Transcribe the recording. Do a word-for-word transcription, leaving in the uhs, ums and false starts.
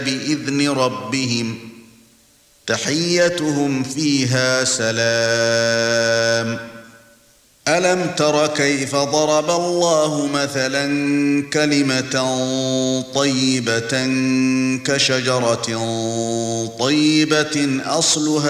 بإذن ربهم تحيتهم فيها سلام ألم تر كيف ضرب الله مثلا كلمة طيبة كشجرة طيبة أصلها